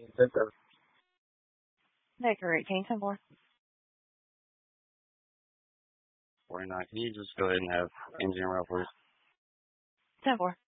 Baker 18, 10-4. 49. Can you just go ahead and have engine route, please? 10-4.